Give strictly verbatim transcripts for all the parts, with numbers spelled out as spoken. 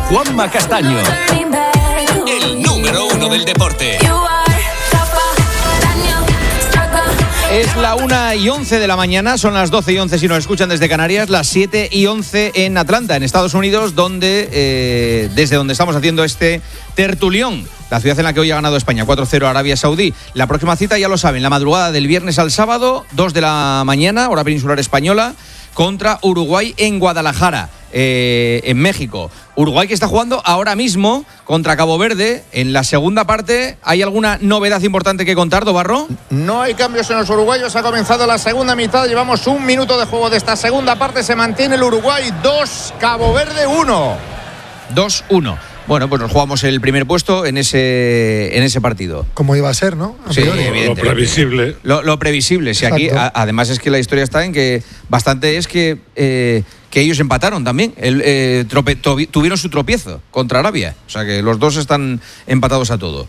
Juanma Castaño, el número uno del deporte. Es la una y once de la mañana, son las doce y once si nos escuchan desde Canarias, las siete y once en Atlanta, en Estados Unidos, donde eh, desde donde estamos haciendo este tertulión, la ciudad en la que hoy ha ganado España, cuatro cero a Arabia Saudí. La próxima cita, ya lo saben, la madrugada del viernes al sábado, dos de la mañana, hora peninsular española, contra Uruguay en Guadalajara, eh, en México. Uruguay que está jugando ahora mismo contra Cabo Verde. En la segunda parte, ¿hay alguna novedad importante que contar, Dobarro? No hay cambios en los uruguayos, ha comenzado la segunda mitad, llevamos un minuto de juego de esta segunda parte, se mantiene el Uruguay dos, Cabo Verde uno. dos uno. Bueno, pues nos jugamos el primer puesto en ese en ese partido. Como iba a ser, ¿no? A sí, priori. Lo previsible. Lo, lo previsible. Si aquí, a, además es que la historia está en que bastante es que eh, que ellos empataron también. El, eh, trope, to, tuvieron su tropiezo contra Arabia. O sea que los dos están empatados a todo.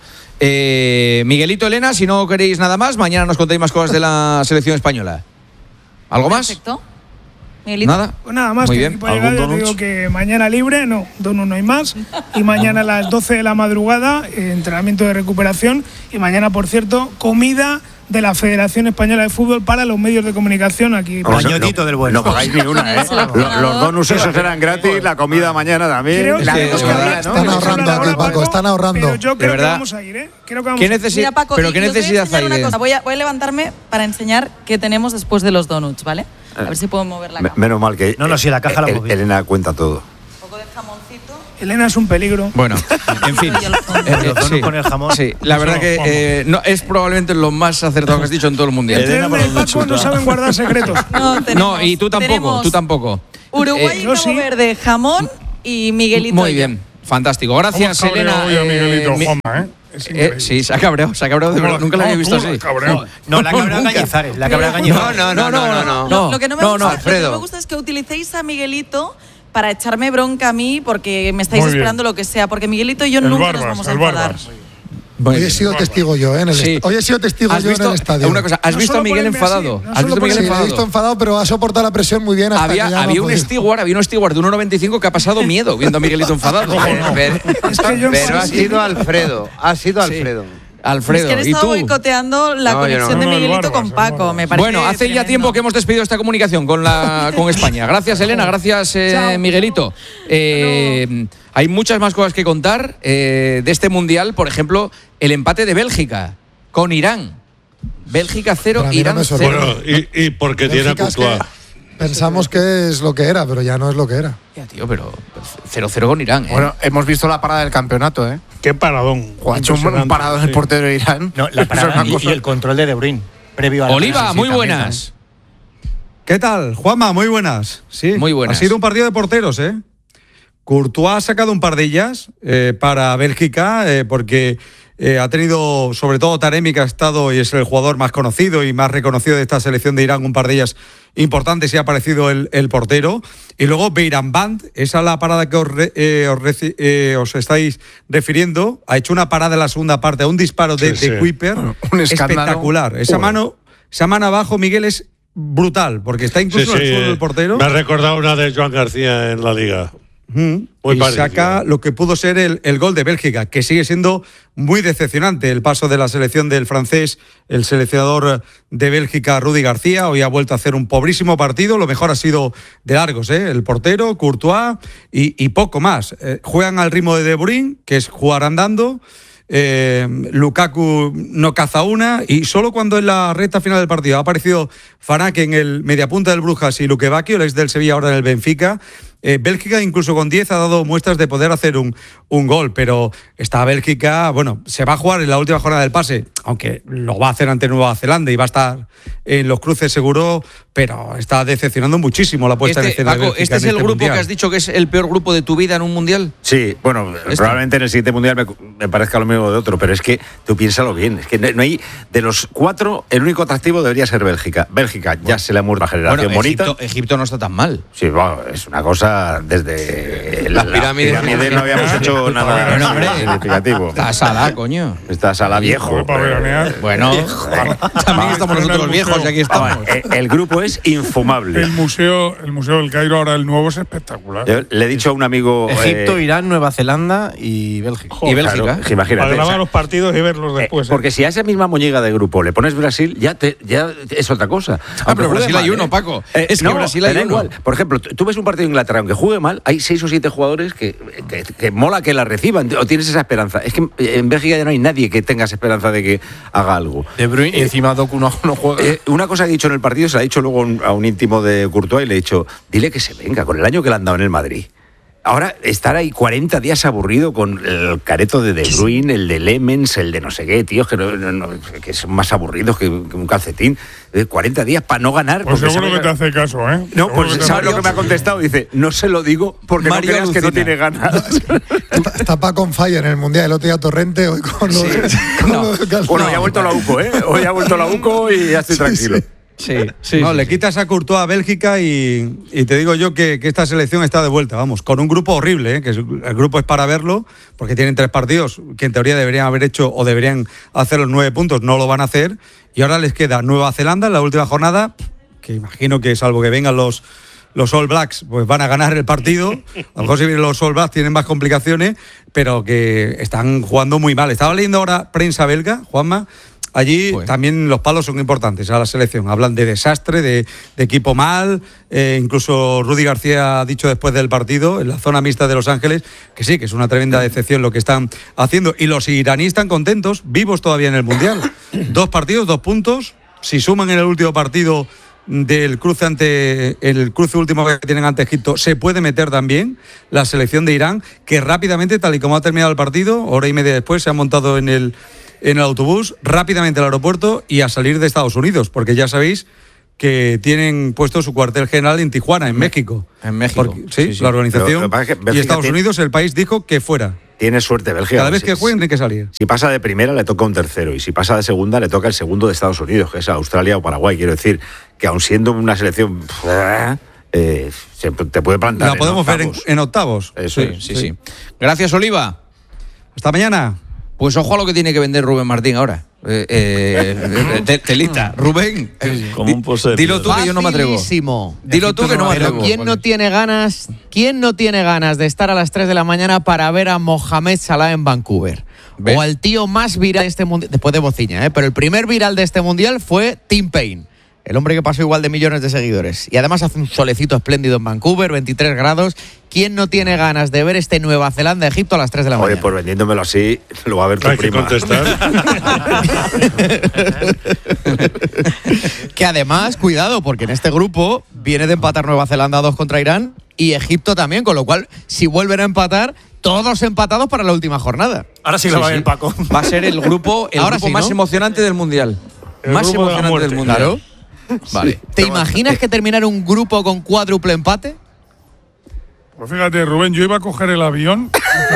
Eh, Miguelito, Elena, si no queréis nada más, mañana nos contáis más cosas de la selección española. ¿Algo más? Perfecto. Miguelito. Nada. Pues nada más, muy que bien. para llegar, yo digo que mañana libre, no, donut no hay más. Y mañana a las doce de la madrugada, eh, entrenamiento de recuperación. Y mañana, por cierto, comida de la Federación Española de Fútbol para los medios de comunicación aquí. Bañotito no, del bueno. No pagáis ni una, ¿eh? Los, los donuts esos eran gratis, la comida mañana también. Creo que la que verdad, están ¿no? ahorrando aquí, Paco, están ahorrando. Pero yo creo de que verdad. vamos a ir, ¿eh? Creo que vamos ¿Qué a ir. necesi- Mira, Paco, ¿Pero y qué os voy a necesidad enseñar hay una de...? cosa. Voy a, voy a levantarme para enseñar qué tenemos después de los donuts, ¿vale? A ver si puedo mover la Me- cámara. Menos mal que No, no, si la caja la El- hemos visto. Elena cuenta todo. Un poco de jamoncito. Elena es un peligro. Bueno, en fin. Y al fondo. Eh, Los donuts sí, con el jamón. sí, la verdad que eh, no, es probablemente lo más acertado que has dicho en todo el mundial. Entre Elena Elena y por donde Paco no chuta. saben guardar secretos. No, tenemos, No, y tú tampoco, tenemos tú tampoco. Uruguay y yo Cabo sí. Verde, jamón y Miguelito. Muy y yo. bien, fantástico. Gracias, ¿Cómo has Elena. cabreado hoy a Miguelito, Eh, mi- Juanma, eh? Es eh, increíble. sí, se ha cabreado, se ha cabreado de ¿Cómo verdad. la- Nunca lo había cómo- visto cómo la así. cabreado? No, la cabra Nunca. Cañizares, la cabra Pero- Cañizares. No, no, no, no, no. Lo, lo que no me no, gusta, no, lo que no Alfredo. me gusta es que utilicéis a Miguelito para echarme bronca a mí porque me estáis Muy bien. esperando lo que sea. Porque Miguelito y yo El nunca Barbas, nos vamos a el enfadar. Barbas. Muy Hoy he bien. sido testigo yo, ¿eh? En el Sí. est- Hoy he sido testigo ¿Has yo visto en el estadio. una cosa? ¿Has No visto a solo Miguel ponerme así, enfadado? no ¿Has solo visto a Miguel Sí, le he enfadado? visto enfadado, pero ha soportado la presión muy bien hasta Había, que ya no había ha un podido. steward, había un steward de uno noventa y cinco que ha pasado miedo viendo a Miguelito enfadado. Es Pero, que yo pero ha sí. sido Alfredo, ha sido Sí. Alfredo. Alfredo, Es que han ¿y estado tú? boicoteando la No, yo conexión no. de No, no, el Miguelito Barbas, con el Paco. Barbas. Me parece Bueno, hace ya tremendo. tiempo que hemos despedido esta comunicación con la con España. Gracias, Elena, gracias, eh, Chao. Miguelito. Eh, hay muchas más cosas que contar eh, de este mundial. Por ejemplo, el empate de Bélgica con Irán. Bélgica cero, Pero a mí no Irán me cero. Bueno, y, y porque tiene a Bélgica es que Courtois. Pensamos que es lo que era, pero ya no es lo que era. Ya, tío, pero cero cero con Irán, ¿eh? Bueno, hemos visto la parada del campeonato, ¿eh? Qué paradón. Ha hecho un, un Impresionante, parado en el sí. portero de Irán. No, la Eso es parada una y, cosa- y el control de De Bruyne. Previo a la Oliva, sí, muy también, buenas. ¿Qué tal, Juanma? Muy buenas. Sí, Muy buenas. Ha sido un partido de porteros, ¿eh? Courtois ha sacado un par de ellas eh, para Bélgica eh, porque eh, ha tenido, sobre todo Taremi, que ha estado y es el jugador más conocido y más reconocido de esta selección de Irán, un par de ellas importantes y ha aparecido el, el portero. Y luego Beiran Band, esa es la parada que os, re- eh, os, reci- eh, os estáis refiriendo, ha hecho una parada en la segunda parte, un disparo de, Sí, de sí. Kuiper Un escándalo. espectacular. Esa Joder. mano, esa mano abajo, Miguel, es brutal, porque está Sí, incluso sí, en el suelo eh, del portero. Me ha recordado una de Joan García en la Liga. Mm. Muy y parecida. saca lo que pudo ser el, el gol de Bélgica, que sigue siendo muy decepcionante el paso de la selección del francés, el seleccionador de Bélgica, Rudy García. Hoy ha vuelto a hacer un pobrísimo partido, lo mejor ha sido de largos, ¿eh? El portero, Courtois y, y poco más. Eh, juegan al ritmo de De Bruyne, que es jugar andando. Eh, Lukaku no caza una y solo cuando en la recta final del partido ha aparecido Farake en el mediapunta del Brujas y Luque Bacchio, el ex del Sevilla, ahora en el Benfica. Eh, Bélgica incluso con diez ha dado muestras de poder hacer un, un gol, pero esta Bélgica, bueno, se va a jugar en la última jornada del pase, aunque lo va a hacer ante Nueva Zelanda y va a estar en los cruces seguro, pero está decepcionando muchísimo la puesta Este, en escena de Paco, Bélgica ¿este es en el grupo mundial. que has dicho que es el peor grupo de tu vida en un mundial? Sí, bueno, Este. probablemente en el siguiente mundial me, me parezca lo mismo de otro, pero es que tú piénsalo bien. Es que no, no hay. De los cuatro, el único atractivo debería ser Bélgica. Bélgica ya se le ha muerto la generación Bueno, bonita. Egipto, Egipto no está tan mal. Sí, bueno, es una cosa desde las pirámides. pirámides no habíamos hecho nada Bueno, hombre. significativo. Está Sala, coño. Está Sala viejo. Para veranear. Bueno, también estamos nosotros el viejos y aquí estamos. Vamos, eh, el grupo es infumable. El museo, el museo del Cairo ahora el nuevo es espectacular. Yo le he dicho a un amigo. Egipto, eh, Irán, Nueva Zelanda y Bélgica. Y Bélgica. claro, imagínate. Para o sea, grabar los partidos y verlos eh, después. ¿eh? porque si a esa misma moñiga de grupo le pones Brasil, ya, te, ya es otra cosa. Ah, Aunque pero juegue Brasil hay mal, uno, ¿eh? Paco. Eh, Es que no, Brasil hay me da uno. igual. Por ejemplo, tú tú ves un partido de Inglaterra, aunque juegue mal, hay seis o siete jugadores que, que, que mola que la reciban, o tienes esa esperanza. Es que en Bélgica ya no hay nadie que tenga esa esperanza de que haga algo. De Bruyne y encima Doku no, no juega. Eh, una cosa que he dicho en el partido se la he dicho luego a un íntimo de Courtois y le he dicho, dile que se venga con el año que le han dado en el Madrid. Ahora, estar ahí cuarenta días aburrido con el careto de De Bruyne, el de Lemens, el de no sé qué, tíos, que, no, no, que son más aburridos que, que un calcetín. Eh, cuarenta días para no ganar. Pues porque seguro sabe- que te hace caso, ¿eh? No, Seguro pues que te ¿sabes hace lo que me ha caso. contestado? Dice, no se lo digo porque Mario no creas que no alucina. tiene ganas. Está, está Paco on fire en el Mundial. El otro día Torrente, hoy con lo de- con No. lo de Calcio. Bueno, ya ha vuelto la UCO, ¿eh? Hoy ha vuelto la UCO y ya estoy Sí, tranquilo. sí. Sí, sí. no, sí, le sí. quitas a Courtois a Bélgica y, y te digo yo que, que esta selección está de vuelta, vamos, con un grupo horrible, ¿eh? Que es- el grupo es para verlo, porque tienen tres partidos que en teoría deberían haber hecho o deberían hacer los nueve puntos, no lo van a hacer, y ahora les queda Nueva Zelanda en la última jornada, que imagino que salvo que vengan los, los All Blacks, pues van a ganar el partido, a lo mejor si vienen los All Blacks tienen más complicaciones, pero que están jugando muy mal. Estaba leyendo ahora prensa belga, Juanma. Allí Pues. también los palos son importantes a la selección. Hablan de desastre, de, de equipo mal. Eh, incluso Rudy García ha dicho después del partido, en la zona mixta de Los Ángeles, que sí, que es una tremenda decepción lo que están haciendo. Y los iraníes están contentos, vivos todavía en el Mundial. Dos partidos, dos puntos. Si suman en el último partido del cruce ante el cruce último que tienen ante Egipto, se puede meter también la selección de Irán, que rápidamente, tal y como ha terminado el partido, hora y media después, se han montado en el en el autobús, rápidamente al aeropuerto y a salir de Estados Unidos, porque ya sabéis que tienen puesto su cuartel general en Tijuana, en México. En México. Porque- sí, Sí, sí. la Pero lo organización. que pasa es que Y Bélgica Estados tiene- Unidos, el país dijo que fuera. Tiene suerte Bélgica. Cada vez Si- que jueguen tienen que salir. Si pasa de primera le toca un tercero y si pasa de segunda le toca el segundo de Estados Unidos, que es Australia o Paraguay. Quiero decir que aun siendo una selección eh, se- te puede plantar. La podemos ver en, octavos. en octavos. Eso Sí, es. sí, sí. Gracias, Oliva. Hasta mañana. Pues ojo a lo que tiene que vender Rubén Martín ahora. Eh, eh, te- telita. Rubén, Como un posete. dilo tú que yo no me atrevo. Facilísimo. Dilo tú que no me Pero atrevo. ¿quién no tiene ganas? ¿Quién no tiene ganas de estar a las tres de la mañana para ver a Mohamed Salah en Vancouver? ¿Ves? O al tío más viral de este mundial, después de Bociña, ¿eh? Pero el primer viral de este mundial fue Tim Payne, el hombre que pasó igual de millones de seguidores. Y además hace un solecito espléndido en Vancouver, veintitrés grados. ¿Quién no tiene ganas de ver este Nueva Zelanda-Egipto a las tres de la Oye, mañana? pues vendiéndomelo así, lo va a ver tu Hay que prima. contestar. Que además, cuidado, porque en este grupo viene de empatar Nueva Zelanda dos contra Irán y Egipto también, con lo cual, si vuelven a empatar, todos empatados para la última jornada. Ahora sí que lo va a ver Paco. Va a ser el grupo, el Ahora grupo sí, más ¿no? emocionante del Mundial. El Más grupo de la emocionante del muerte. Mundial. Vale. ¿Te imaginas que terminar un grupo con cuádruple empate? Pues fíjate, Rubén, yo iba a coger el avión.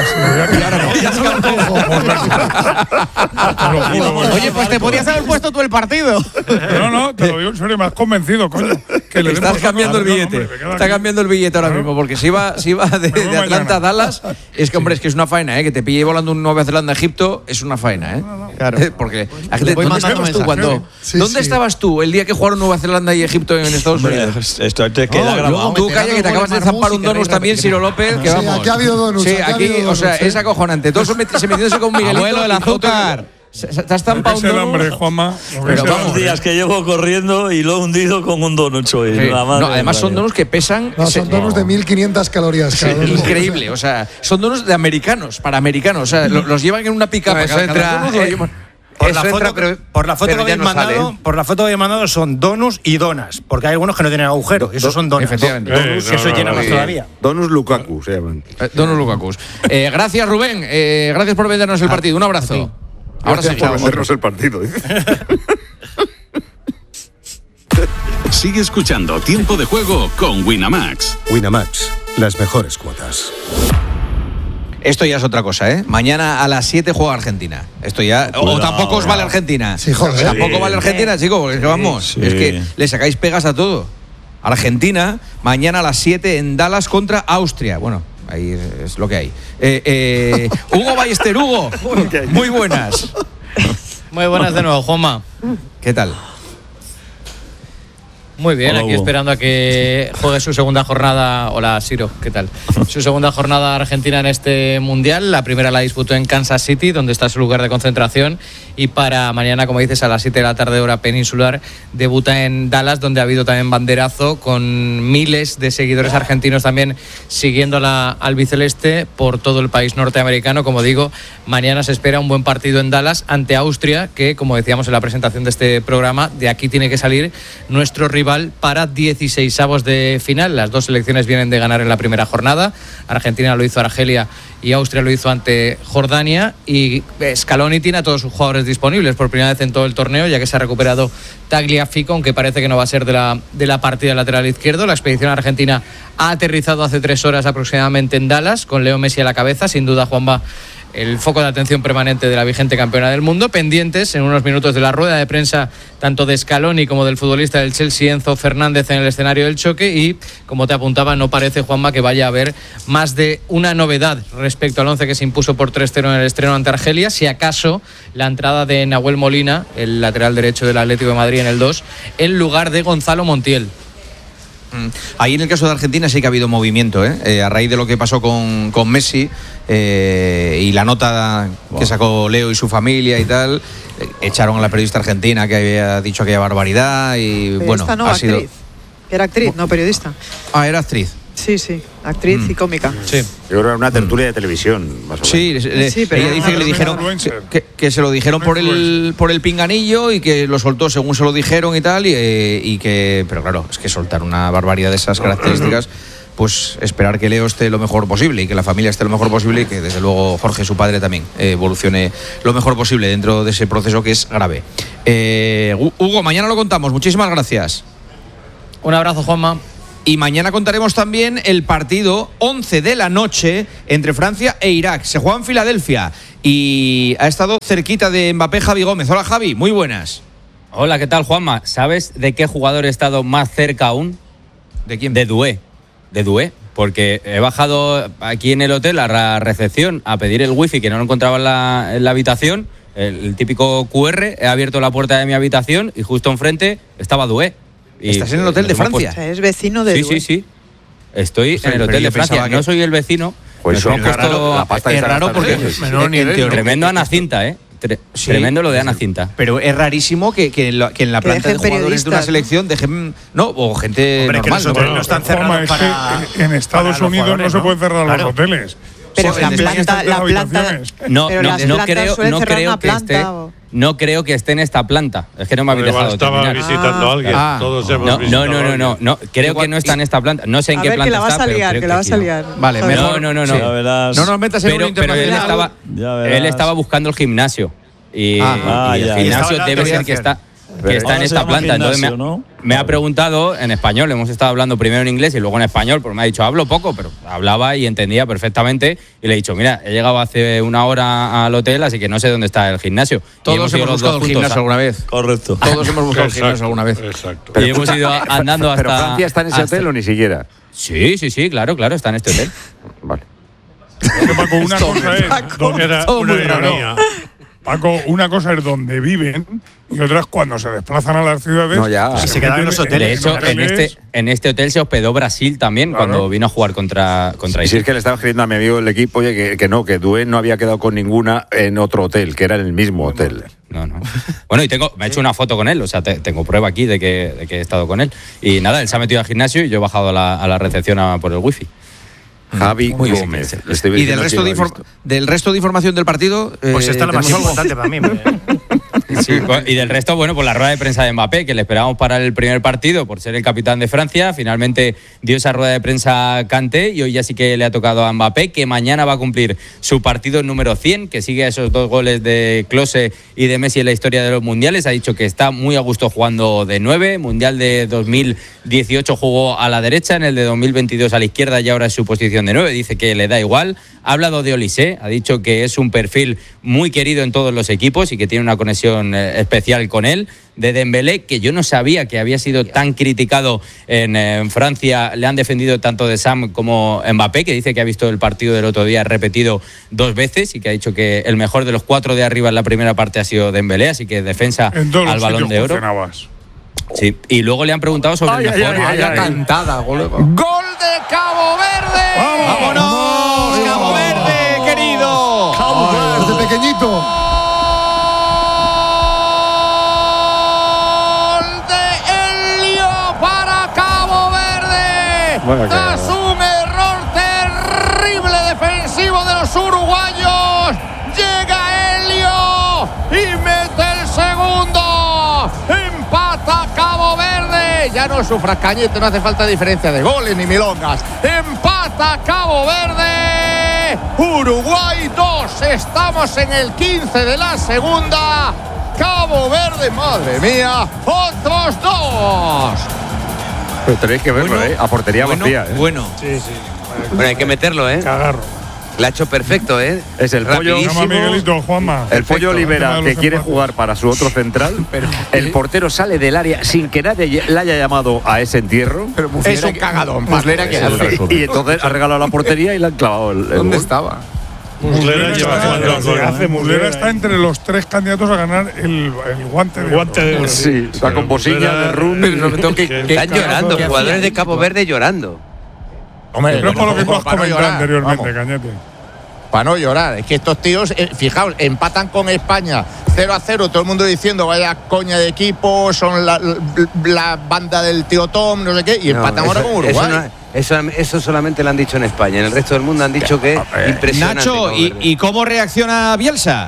Oye, pues te podías haber puesto tú el partido. No, no, te lo digo en serio, me has convencido, coño. Que le den Estás por cambiando el saco. No, billete. hombre, me queda Está aquí. cambiando el billete ahora Claro. mismo, porque si iba, si iba de, Me voy de Atlanta a mañana. Dallas, es que, hombre, es que es una faena, ¿eh? Que te pille volando un Nueva Zelanda a Egipto es una faena, ¿eh? Claro. Porque la gente, Le voy ¿dónde mandando estabas tú mensajes. cuando? Sí, ¿Dónde sí. estabas tú el día que jugaron Nueva Zelanda y Egipto en Estados Unidos? Esto te queda Oh, grabado. luego Tú me calla que te acabas de zampar un donuts también, Ciro López, que Sí, vamos. aquí ha habido donuts, Sí, aquí ha aquí, habido o sea, donuts, ¿eh? es acojonante. Todos se met- se metiéndose con Miguelito. Abuelo, el y otro- azúcar. Se- se- Te has Lo que zampado es un el hambre, donut. Juanma. Lo que Pero es el vamos, hambre. días que llevo corriendo y lo he hundido con un donut hoy. Sí. La madre No, además de son María. donuts que pesan. No, se- son donuts de mil quinientas calorías cada donut. Increíble, o sea, son donuts de americanos, para americanos. O sea, lo- los llevan en una pick No, eso entra, eh, Por la, Eso foto, entra, pero- por la foto pero que ya habéis no sale. mandado, por la foto que habéis mandado son donuts y donas, porque hay algunos que no tienen agujero, y esos son donas. Efectivamente. Donuts, Eh, y no, eso no, llena no, más sí. todavía. Donus Lukaku se llaman. Eh, Donut Lukakus. Eh, gracias, Rubén. Eh, gracias por vendernos el partido. Un abrazo. Ahora sí, por vendernos el partido. Sigue escuchando Tiempo de Juego con Winamax. Winamax, las mejores cuotas. Esto ya es otra cosa, ¿eh? Mañana a las siete juega Argentina. Esto ya. O Cuidado. tampoco os vale Argentina. Sí, joder. Tampoco Sí. vale Argentina, chicos, porque es que vamos. Sí. Es que le sacáis pegas a todo. Argentina, mañana a las siete en Dallas contra Austria. Bueno, ahí es, es lo que hay. Eh, eh, Hugo Ballester, Hugo, muy buenas. Muy buenas de nuevo, Juanma. ¿Qué tal? Muy bien, Hola, aquí Hugo. esperando a que juegue su segunda jornada. Hola, Siro, ¿qué tal? Su segunda jornada Argentina en este Mundial. La primera la disputó en Kansas City, donde está su lugar de concentración. Y para mañana, como dices, a las siete de la tarde, hora peninsular, debuta en Dallas, donde ha habido también banderazo, con miles de seguidores argentinos también siguiendo la albiceleste por todo el país norteamericano. Como digo, mañana se espera un buen partido en Dallas ante Austria, que, como decíamos en la presentación de este programa, de aquí tiene que salir nuestro rival para dieciseisavos de final. Las dos selecciones vienen de ganar en la primera jornada. Argentina lo hizo a Argelia y Austria lo hizo ante Jordania, y Scaloni tiene a todos sus jugadores disponibles por primera vez en todo el torneo, ya que se ha recuperado Tagliafico, aunque parece que no va a ser de la, de la partida lateral izquierdo. La expedición argentina ha aterrizado hace tres horas aproximadamente en Dallas, con Leo Messi a la cabeza. Sin duda, Juanma, el foco de atención permanente de la vigente campeona del mundo. Pendientes en unos minutos de la rueda de prensa tanto de Scaloni como del futbolista del Chelsea, Enzo Fernández, en el escenario del choque. Y, como te apuntaba, no parece, Juanma, que vaya a haber más de una novedad respecto al once que se impuso por tres cero en el estreno ante Argelia. Si acaso la entrada de Nahuel Molina, el lateral derecho del Atlético de Madrid, en el dos, en lugar de Gonzalo Montiel. Ahí en el caso de Argentina sí que ha habido movimiento, ¿eh? Eh, a raíz de lo que pasó con, con Messi eh, y la nota wow. que sacó Leo y su familia y tal, eh, echaron a la periodista argentina que había dicho aquella barbaridad y periodista bueno, no, ha actriz. sido... Era actriz, no periodista. Ah, era actriz. Sí, sí, actriz mm. y cómica. Sí. Yo creo que era una tertulia de televisión, más o menos. Sí, le, sí, pero ella dice que le dijeron que, que se lo dijeron por el por el pinganillo y que lo soltó según se lo dijeron y tal, y, eh, y que, pero claro, es que soltar una barbaridad de esas características, pues esperar que Leo esté lo mejor posible y que la familia esté lo mejor posible y que desde luego Jorge, su padre, también eh, evolucione lo mejor posible dentro de ese proceso que es grave. Eh, Hugo, mañana lo contamos. Muchísimas gracias. Un abrazo, Juanma. Y mañana contaremos también el partido once de la noche entre Francia e Irak. Se juega en Filadelfia y ha estado cerquita de Mbappé Javi Gómez. Hola, Javi, muy buenas. Hola, ¿qué tal, Juanma? ¿Sabes de qué jugador he estado más cerca aún? ¿De quién? De Doué. De Doué. Porque he bajado aquí en el hotel a la recepción a pedir el wifi, que no lo encontraba en la, en la habitación, el, el típico cu erre. He abierto la puerta de mi habitación y justo enfrente estaba Doué. Y ¿Estás en el hotel de Francia? O sea, es vecino de Sí, Doué. sí, sí. Estoy O sea, en el hotel de Francia. que... No soy el vecino. Pues son es raro, la pasta es raro porque menor nivel, tremendo Ana Cinta, ¿eh? Tre sí, tremendo lo de Ana Cinta. Pero es rarísimo que, que, en, la, que en la que planta de jugadores de una selección dejen, no, o gente Hombre, normal. que no, no están cerrados es para, que en Estados Unidos no se pueden cerrar claro. los hoteles. Pero sí, la en planta, la planta, no, pero no, las no plantas creo, suelen no cerrar creo una que planta, esté, o... no creo que esté en esta planta. Es que no me habéis Igual dejado estaba terminar. visitando a alguien. Ah. Todos hemos No, visitado no, no, no, no, no. Creo Igual, que no está en esta planta. No sé en a qué ver, planta que la vas está, a liar, pero que la vas a no. liar. Vale, Joder. mejor. No, no, no, Sí. no. verás. No nos metas en Pero, un pero él internacional. estaba, Ya verás. él estaba buscando el gimnasio. Y, Ah, y el ya. gimnasio Y debe estaba ser que en la está, que está Ahora en se esta llama planta. Entonces me ha, gimnasio, ¿no? me ha preguntado en español. Hemos estado hablando primero en inglés y luego en español, porque me ha dicho, hablo poco, pero hablaba y entendía perfectamente. Y le he dicho, mira, he llegado hace una hora al hotel, así que no sé dónde está el gimnasio. Todos hemos buscado el gimnasio alguna vez. Correcto. Todos hemos buscado el Exacto, gimnasio alguna vez. Exacto. Y hemos ido andando hasta... ¿Pero Francia está en ese hasta- hotel o ni siquiera? Sí, sí, sí, claro, claro, está en este hotel. Vale. Porque, Paco, una cosa es donde, Era todo una muy raro. ironía. Paco, una cosa es donde viven y otra es cuando se desplazan a las ciudades. No, ya. Se quedan en los De hoteles. hecho, en este, en este hotel se hospedó Brasil también Claro. cuando vino a jugar contra, contra Y si Haití. es que le estaba escribiendo a mi amigo del equipo, oye, que, que no, que Doué no había quedado con ninguna en otro hotel, que era en el mismo hotel. No, no. Bueno, y tengo, me he hecho una foto con él, o sea, te- tengo prueba aquí de que, de que he estado con él. Y nada, él se ha metido al gimnasio y yo he bajado a la, a la recepción a por el wifi. Javi Muy bien. Gómez. Le estoy ¿Y diciendo del resto, que de lo he infor- visto. del resto de información del partido? Pues eh, esta es la más ¿tenemos algo? importante para mí. Sí, y del resto, bueno, pues la rueda de prensa de Mbappé, que le esperábamos para el primer partido por ser el capitán de Francia. Finalmente dio esa rueda de prensa Kanté y hoy ya sí que le ha tocado a Mbappé, que mañana va a cumplir su partido número cien, que sigue a esos dos goles de Klose y de Messi en la historia de los mundiales. Ha dicho que está muy a gusto jugando de nueve. Mundial de dos mil dieciocho jugó a la derecha, en el de dos mil veintidós a la izquierda y ahora es su posición de nueve. Dice que le da igual. Ha hablado de Olise, ha dicho que es un perfil muy querido en todos los equipos y que tiene una conexión conexión eh, especial con él. De Dembélé, que yo no sabía que había sido tan criticado en, eh, en Francia. Le han defendido tanto de Sam como Mbappé, que dice que ha visto el partido del otro día repetido dos veces y que ha dicho que el mejor de los cuatro de arriba en la primera parte ha sido Dembélé, así que defensa al Balón de Oro. Sí, y luego le han preguntado sobre ay, el mejor. ay, ay, ay, ay. Cantada, Gol de Cabo Verde. ¡Vámonos! ¡Cabo Verde, querido! Cabo Verde, desde pequeñito. Bueno, tras un error terrible defensivo de los uruguayos, llega Helio y mete el segundo. Empata Cabo Verde. Ya no sufras, Cañete, no hace falta diferencia de goles ni milongas. Empata Cabo Verde. Uruguay dos. Estamos en el quince de la segunda. Cabo Verde, madre mía, otros dos. Pero tenéis que verlo, Bueno, ¿eh? A portería bueno, vacía, ¿eh? bueno. Sí, sí. Bueno, hay que meterlo, ¿eh? Cagarro. La ha hecho perfecto, ¿eh? Es el pollo. Rapidísimo. Llama Miguelito, Juanma. El pollo Olivera, que quiere empates. jugar para su otro central. El portero sale del área sin que nadie le haya llamado a ese entierro. Es un cagadón. Muslera que hace. Y entonces ha regalado la portería y le han clavado el, el ¿Dónde gol. estaba? Muslera, lleva está, cuatro goles, hace, ¿eh? Muslera está entre los tres candidatos a ganar el, el guante de guante de oro. Sí, está con bocilla de rum. Pero sobre todo que, Qué están cagazo llorando, de jugadores de Cabo Verde llorando. Hombre, No es por lo que tú has para no comentado llorar, anteriormente, vamos. Cañete. Para no llorar, es que estos tíos, eh, fijaos, empatan con España cero a cero, todo el mundo diciendo vaya coña de equipo, son la, la, la banda del tío Tom, no sé qué, y No, empatan eso- ahora con Uruguay. Eso, no- eso, eso solamente lo han dicho en España. En el resto del mundo han dicho que impresionante. Nacho, Cabo ¿y, Verde. ¿y cómo reacciona Bielsa?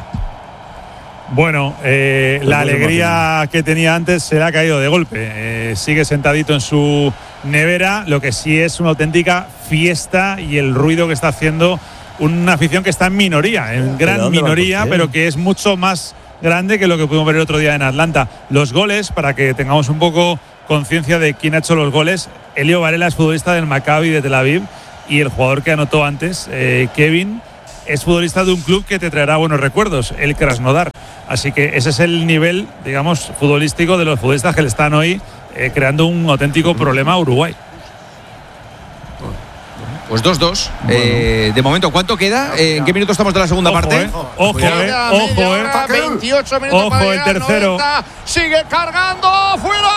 Bueno, eh, la alegría que tenía antes se le ha caído de golpe. Eh, sigue sentadito en su nevera, lo que sí es una auténtica fiesta y el ruido que está haciendo una afición que está en minoría, en gran dónde va el minoría, portero? pero que es mucho más grande que lo que pudimos ver el otro día en Atlanta. Los goles, para que tengamos un poco conciencia de quién ha hecho los goles. Elio Varela es futbolista del Maccabi de Tel Aviv y el jugador que anotó antes, eh, Kevin, es futbolista de un club que te traerá buenos recuerdos, el Krasnodar. Así que ese es el nivel, digamos, futbolístico de los futbolistas que le están hoy eh, creando un auténtico problema a Uruguay. Pues dos dos. Eh, de momento, ¿cuánto queda? Eh, ¿En qué minuto estamos de la segunda Ojo, parte? eh. Ojo, eh. Queda Ojo, media eh. hora, veintiocho minutos Ojo, para el llegar al tercero. noventa. Sigue cargando, fuera.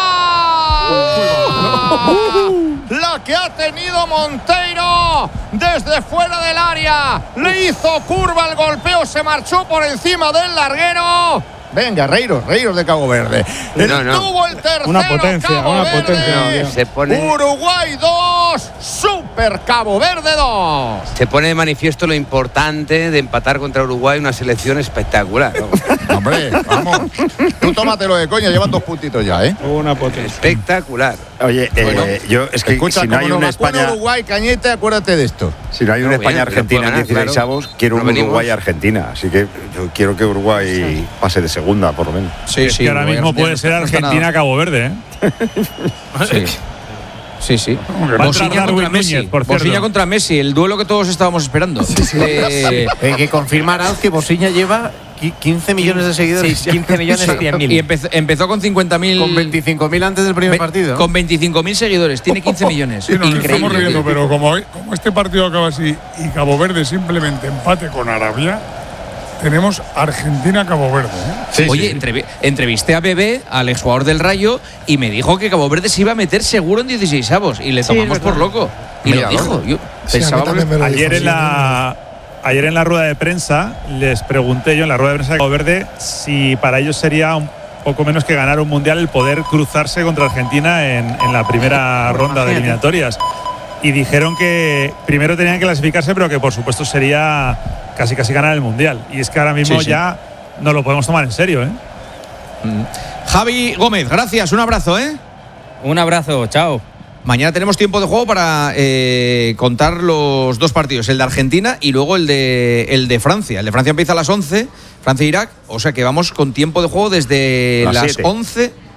La que ha tenido Monteiro desde fuera del área. Le hizo curva el golpeo, se marchó por encima del larguero. Venga, Reiros, Reiros de Cabo Verde. No, no. Tuvo el tercero. Una potencia, Cabo una Verde. potencia. No, se pone- Uruguay dos, Super Cabo Verde dos. Se pone de manifiesto lo importante de empatar contra Uruguay, una selección espectacular. ¿no? Hombre, vamos. Tú tómatelo de coña, llevan dos puntitos ya, ¿eh? Una potencia. Espectacular. Oye, eh, Bueno, yo es que Escucha, si no como hay nos una vacuna España, Uruguay, Cañete, acuérdate de esto. si no hay una No, bien, España-Argentina pero en puede ganar, dieciséis claro. avos, quiero No un venimos. Uruguay-Argentina. Así que yo quiero que Uruguay pase de segunda, por lo menos. Sí, Es que ahora Uruguay, mismo puede Argentina, ser no está nada. Argentina-Cabo Verde, ¿eh? Sí. Sí, sí. Va a entrar Bosilla Darwin contra Messi. Núñez, por cierto. Bosilla contra Messi, el duelo que todos estábamos esperando. Eh, Hay que confirmar que Bosilla lleva qui- quince millones de seguidores. Sí, quince millones cien mil. Y empezó, empezó con cincuenta mil. Con veinticinco mil antes del primer ve- partido. Con veinticinco mil seguidores, tiene quince millones. Sí, nos estamos Increíble. riendo, tío. pero como, hoy- como este partido acaba así y Cabo Verde simplemente empate con Arabia, tenemos Argentina-Cabo Verde. ¿eh? Oye, entrevi- entrevisté a Bebé, al exjugador del Rayo, y me dijo que Cabo Verde se iba a meter seguro en dieciséis avos. Y le Sí, tomamos es por verdad. loco. Y Mira, lo dijo. Yo Sí, a mí pensaba también me lo Ayer dijo, en sí, la ayer en la rueda de prensa les pregunté yo en la rueda de prensa de Cabo Verde si para ellos sería un poco menos que ganar un mundial el poder cruzarse contra Argentina en, en la primera ronda de eliminatorias. Y dijeron que primero tenían que clasificarse, pero que por supuesto sería casi casi ganar el mundial. Y es que ahora mismo Sí, sí. ya no lo podemos tomar en serio, ¿eh? Javi Gómez, gracias, un abrazo, ¿eh? Un abrazo, chao. Mañana tenemos tiempo de juego para eh, contar los dos partidos, el de Argentina y luego el de, el de Francia. El de Francia empieza a las once, Francia-Irak, o sea que vamos con tiempo de juego desde Las las siete. once.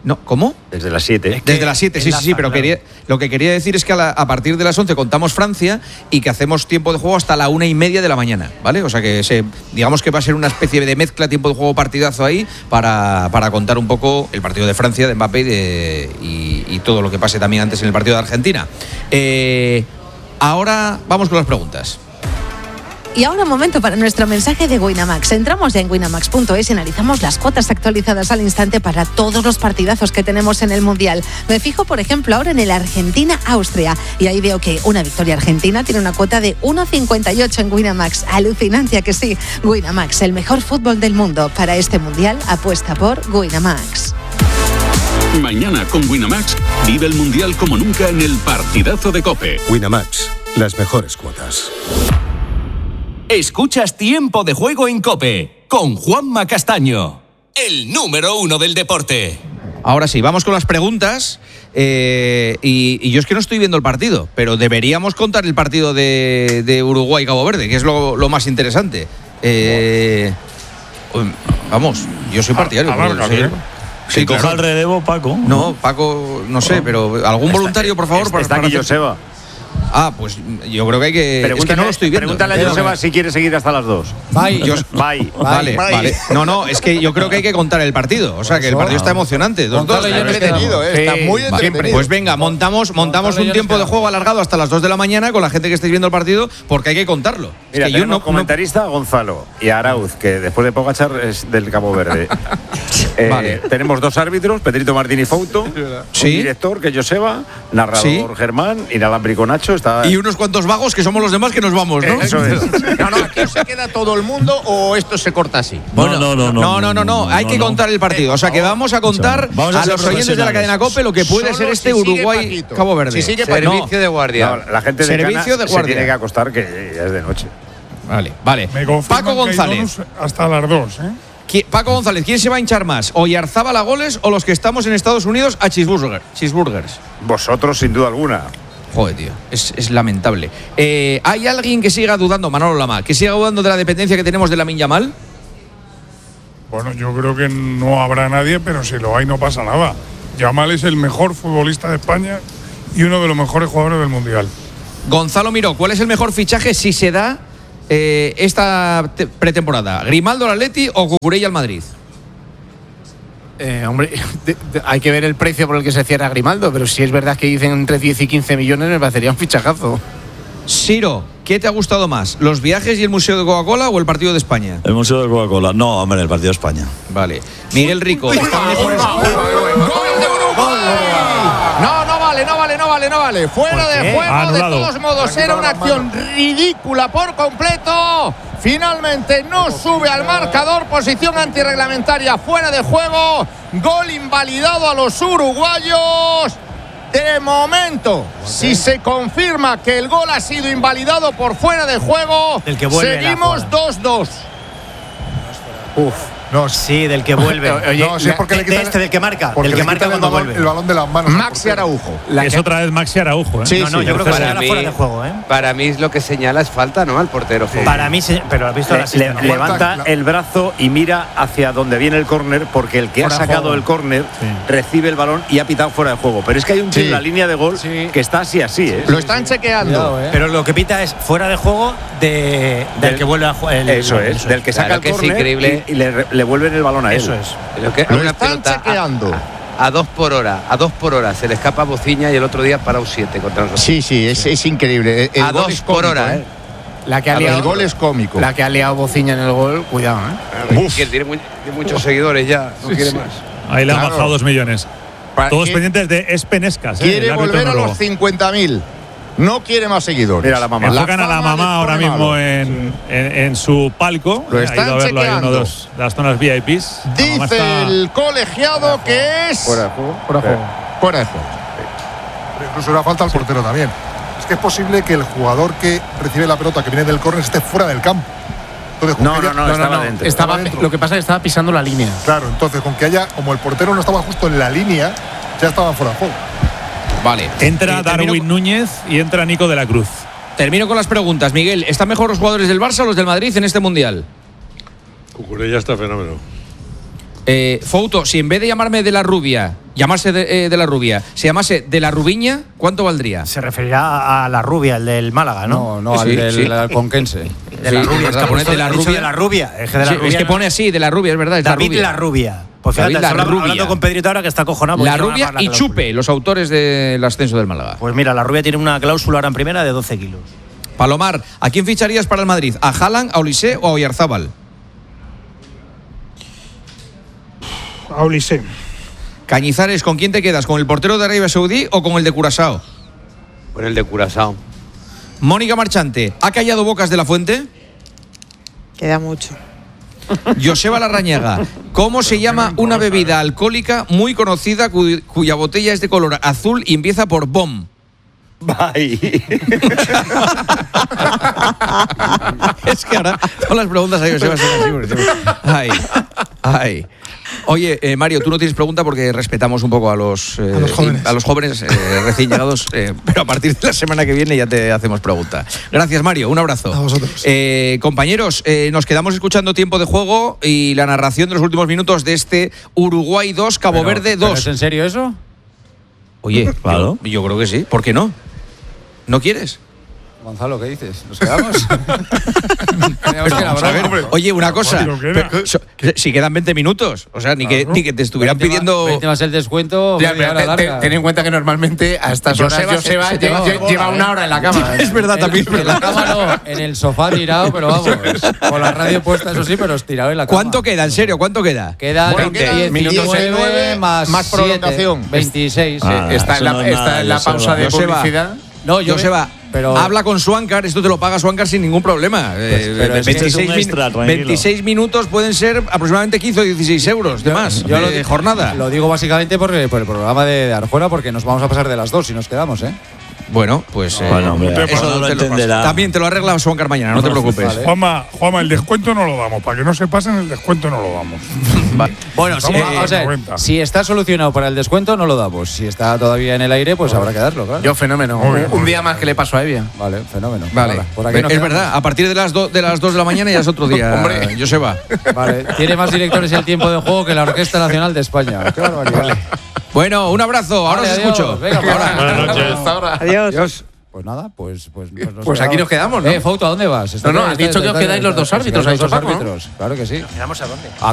No, ¿cómo? Desde las siete. Desde las siete, sí, sí, sí, pero quería, lo que quería decir es que a, la- a partir de las once contamos Francia y que hacemos tiempo de juego hasta la una y media de la mañana, ¿vale? O sea que se, digamos que va a ser una especie de mezcla, tiempo de juego, partidazo ahí, para, para contar un poco el partido de Francia, de Mbappé y, de, y, y todo lo que pase también antes en el partido de Argentina. Eh, ahora vamos con las preguntas. Y ahora un momento para nuestro mensaje de Winamax. Entramos ya en winamax punto es y analizamos las cuotas actualizadas al instante para todos los partidazos que tenemos en el Mundial. Me fijo, por ejemplo, ahora en el Argentina-Austria y ahí veo que una victoria argentina tiene una cuota de uno cincuenta y ocho en Winamax. Alucinante, ¿a que sí? Winamax, el mejor fútbol del mundo. Para este Mundial, apuesta por Winamax. Mañana con Winamax vive el Mundial como nunca en el partidazo de COPE. Winamax, las mejores cuotas. Escuchas Tiempo de Juego en COPE con Juanma Castaño, el número uno del deporte. Ahora sí, vamos con las preguntas. Eh, y, y yo es que no estoy viendo el partido, pero deberíamos contar el partido de, de Uruguay-Cabo Verde, que es lo, lo más interesante. Eh, vamos, yo soy partidario. A- a- sí. a- Sí, que coja claro. el relevo, Paco. No, Paco, no sé, pero algún voluntario, por favor. Está, está aquí hacer- Joseba. Ah, pues yo creo que hay que. Es que no lo estoy viendo. Pregúntale a Joseba si quiere seguir hasta las dos. Bye. Yo- Bye. Vale, Bye. vale. No, no, es que yo creo que hay que contar el partido. O sea, que el partido está emocionante. Dos, dos. Gonzalo y yo entretenido, ¿eh? Está muy Va. entretenido. Pues venga, montamos, montamos un tiempo de juego alargado hasta las dos de la mañana con la gente que estéis viendo el partido, porque hay que contarlo. Mira, es que yo tenemos no, comentarista a Gonzalo y a Arauz, que después de Pogachar es del Cabo Verde. Eh, Vale. Tenemos dos árbitros, Pedrito Martín y Fouto, un Sí. director, que es Joseba, narrador Sí. Germán, inalámbrico Nacho. Está... Y unos cuantos vagos que somos los demás que nos vamos, ¿no? Eso es. No, no, aquí se queda todo el mundo o esto se corta así. Bueno, no, no, no, no, no, no, hay que contar el partido. O sea, que vamos a contar Vamos a a ser los oyentes de la cadena COPE lo que puede Solo ser este si sigue Uruguay-Cabo Verde. Si sigue Servicio Paquito. de guardia. No, la gente de Servicio Cana de se guardia. tiene que acostar, que ya es de noche. Vale, vale. Me confirman Paco que hay González. donos hasta las dos, ¿eh? ¿Qui- Paco González, ¿quién se va a hinchar más? ¿O Yarzábal a goles o los que estamos en Estados Unidos a cheeseburger, cheeseburgers? Vosotros, sin duda alguna. Joder, tío, es, es lamentable. Eh, ¿Hay alguien que siga dudando, Manolo Lama, que siga dudando de la dependencia que tenemos de Lamine Yamal? Bueno, yo creo que no habrá nadie, pero si lo hay no pasa nada. Yamal es el mejor futbolista de España y uno de los mejores jugadores del Mundial. Gonzalo Miró, ¿cuál es el mejor fichaje si se da eh, esta te- pretemporada? ¿Grimaldo al Atleti o Cucurella al Madrid? Eh, hombre, de- de- hay que ver el precio por el que se cierra Grimaldo, pero si es verdad que dicen entre diez y quince millones, me parecería un fichajazo. Siro, ¿qué te ha gustado más? ¿Los viajes y el Museo de Coca-Cola o el partido de España? El Museo de Coca-Cola. No, hombre, el partido de España. Vale. Miguel Rico, ¿están mejores? No, no vale, no vale, no vale, no vale. Fuera ¿Por de qué? juego, de Anulado. todos modos, era una acción ridícula por completo. Finalmente no sube al marcador, posición antirreglamentaria fuera de juego. Gol invalidado a los uruguayos. De momento, si se confirma que el gol ha sido invalidado por fuera de juego, Del que vuelve la seguimos jugada. dos dos. Uf. No, sí, del que vuelve. Oye, no, sí, porque de- le de quitan, este, del que marca. porque Del que le marca quitan el cuando balón- vuelve. el balón de las manos. Maxi Araujo. Es otra vez Maxi Araujo, ¿eh? Sí, No, no, sí, yo creo que Para señala mí, fuera de juego, ¿eh? para mí es lo que señala es falta, ¿no? Al portero. Para mí, se- pero has visto Le- la asistente, le- ¿no? levanta el brazo y mira hacia donde viene el córner, porque el que Fuera ha de sacado juego. el córner recibe el balón y ha pitado fuera de juego. Pero es que hay un tío Sí. en la línea de gol que está así, así, ¿eh? Lo están chequeando. Pero lo que pita es fuera de juego de, del, Del- que vuelve a jugar. Eso es, del que saca Claro el que es córner increíble. y, y le, le vuelven el balón a él. Eso es. Pero que Lo una están pelota a- chequeando. A, a dos por hora, a dos por hora. Se le escapa a Bociña y el otro día para un siete contra nosotros. Sí, sí, es, es increíble. El a gol dos es por cómico, hora, ¿eh? ¿eh? La que ha El liado, gol es cómico. La que ha liado Bociña en el gol, cuidado, ¿eh? Que tiene, muy- tiene muchos seguidores ya, no quiere más. Ahí le han Claro. bajado dos millones. Pa- Todos que- pendientes de Espenescas. ¿eh? Quiere el árbitro volver a noruego. los cincuenta mil. No quiere más seguidores. Mira la mamá. Enfocan a la fama mamá les ahora pone mismo malo. en, en, en su palco. Lo Ha están ido a verlo ahí en uno de, chequeando. los- de las zonas V I Ps. La mamá Dice está- el colegiado que es Fuera de juego. fuera de juego. Fuera de juego. Pero incluso era falta al portero también. Es que es posible que el jugador que recibe la pelota que viene del córner esté fuera del campo. Entonces, con No, que no, haya- no, estaba dentro. Estaba, dentro. lo que pasa es que estaba pisando la línea. Claro, entonces con que haya, como el portero no estaba justo en la línea, ya estaban fuera de juego. Vale. Entra Eh, termino- Darwin Núñez y entra Nico de la Cruz. Termino con las preguntas. Miguel, ¿están mejor los jugadores del Barça o los del Madrid en este Mundial? Cucurella está fenómeno. Eh, Fouto, si en vez de llamarme de la rubia llamarse de, eh, de la Rubia, se llamase de la Rubiña, ¿cuánto valdría? Se referirá a la Rubia, el del Málaga, ¿no? No, no, Sí, al del sí. alconquense. De la Sí, Rubia, es es que verdad, ha puesto pone de la ha dicho Rubia. de la Rubia. Es que de la Sí, Rubia es que no- pone así, de la Rubia, es verdad, es David la Rubia. la Rubia. Pues David fíjate, la solo Rubia. hablando con Pedrito ahora que está acojonado. porque La se va a Rubia ganar la y cláusula. Chupe, los autores del ascenso del Málaga. Pues mira, la Rubia tiene una cláusula ahora en primera de doce kilos. Palomar, ¿a quién ficharías para el Madrid? ¿A Haaland, a Olise o a Oyarzábal? A Olise. Cañizares, ¿con quién te quedas? ¿Con el portero de Arabia Saudí o con el de Curazao? Con el de Curazao. Mónica Marchante, ¿ha callado bocas de la Fuente? Queda mucho. Joseba Larrañaga, ¿cómo se llama una bebida alcohólica muy conocida cu- cuya botella es de color azul y empieza por BOM? Bye. Es que ahora todas las preguntas a Joseba son así. porque tengo- Ay, ay. Oye, eh, Mario, tú no tienes pregunta porque respetamos un poco a los, eh, A los jóvenes. a los jóvenes eh, recién llegados, eh, pero a partir de la semana que viene ya te hacemos pregunta. Gracias, Mario. Un abrazo. A vosotros. Eh, compañeros, eh, nos quedamos escuchando tiempo de juego y la narración de los últimos minutos de este Uruguay dos, Cabo Pero- Verde ¿pero dos. ¿Es en serio eso? Oye, Claro. yo, yo creo que sí. ¿Por qué no? ¿No quieres? Gonzalo, ¿qué dices? ¿Nos quedamos? Pero vamos a ver. Oye, una cosa. ¿cuánto queda? pero, so- si quedan veinte minutos. O sea, ni que, ni que te estuvieran veinte pidiendo. más- veinte más el descuento. Ya, media pero hora te- te- larga. ten en cuenta que normalmente a estas horas Joseba se- Joseba se te lleva, va lle- bola, lleva ¿eh? una hora en la cama. Es verdad también. En la cama no, en el sofá tirado, pero vamos. Con la radio puesta, eso sí, pero estirado en la cama. ¿Cuánto queda? En serio, ¿cuánto queda? Queda Bueno, quedan minutos diecinueve más, más prolongación. siete, veintiséis. Ah, está en eso la, no es está nada, en la Joseba. pausa de Joseba. publicidad. No, yo Joseba, pero habla con Swankar, esto te lo paga Swankar sin ningún problema. Eh, pero es que veintiséis, es un extra, min- tranquilo. veintiséis minutos pueden ser aproximadamente quince o dieciséis euros de más yo lo de di- jornada. Lo digo básicamente porque, por el programa de Arjona, porque nos vamos a pasar de las dos si nos quedamos, ¿eh? Bueno, pues eh, Bueno, hombre, eso Arjona lo te lo- entenderá. también te lo arregla Swankar mañana, no te preocupes. Vale. Juanma, Juanma, el descuento no lo damos. Para que no se pasen, el descuento no lo damos. Bueno, si, Estamos a o sea, noventa. si está solucionado para el descuento, no lo damos. Si está todavía en el aire, pues habrá que darlo, claro. Yo, fenómeno. Muy bien, un muy día más que le paso a Evia. Vale, fenómeno. Vale, Ahora, por aquí nos es quedamos. verdad, a partir de las, do- de las dos de la mañana ya es otro día, Hombre. Joseba. Vale, tiene más directores el tiempo de juego que la Orquesta Nacional de España. Qué barbaridad. Bueno, un abrazo, ahora Vale, os adiós. escucho. Venga, Ahora. para. Buenas noches. Hasta ahora. Adiós. Pues nada, pues pues, pues, nos Pues aquí nos quedamos, ¿no? Eh, Fauto, ¿a dónde vas? No, no, has dicho que os quedáis los dos árbitros, ha Los dicho dos Paco, ¿no? árbitros, claro que sí. ¿Miramos a dónde? A